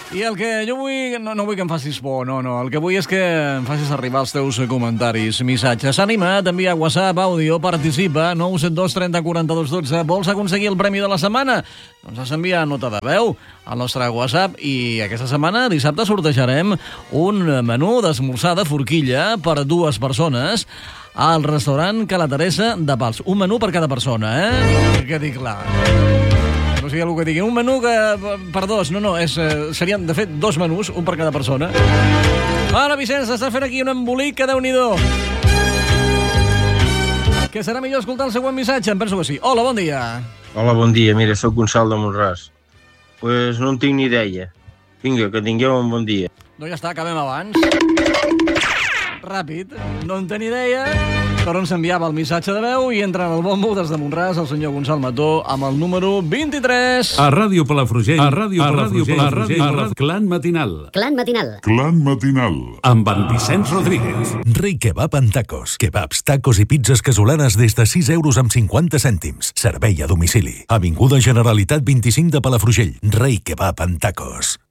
I el que jo vull... No vull que em facis por, no. El que vull és que em facis arribar els teus comentaris, missatges. S'ha animat, envia WhatsApp, àudio, participa, 972 30 42 12. Vols aconseguir el premi de la setmana? Doncs has d'enviar nota de veu al nostre WhatsApp i aquesta setmana, dissabte, sortejarem un menú d'esmorzar de forquilla per 2 persones al restaurant Ca la Teresa de Pals. Un menú per cada persona, Que quedi clar. No sigui el que digui, un menú per 2. Serien, de fet, 2 menús, un per cada persona. Ara, Vicenç, està fent aquí un embolic que Déu-n'hi-do. Que serà millor escoltar el següent missatge? Em penso que sí. Hola, bon dia. Hola, bon dia. Mira, soc Gonçal de Mont-ras. Pues no en tinc ni idea. Vinga, que tingueu un bon dia. Doncs ja està, acabem abans. Ràpid, no en tenia idea per on s'enviava el missatge de veu i entra en el bombo des de Mont-ras el senyor Gonçal Mató amb el número 23. A Ràdio Palafrugell, Clan Matinal. Clan Matinal. Clan Matinal. Amb en Vicenç Rodríguez. Rei Kebab en tacos. Kebabs, tacos i pizzas casolanes des de 6 euros amb 50 cèntims. Servei a domicili. Avinguda Generalitat 25 de Palafrugell. Rei Kebab en tacos.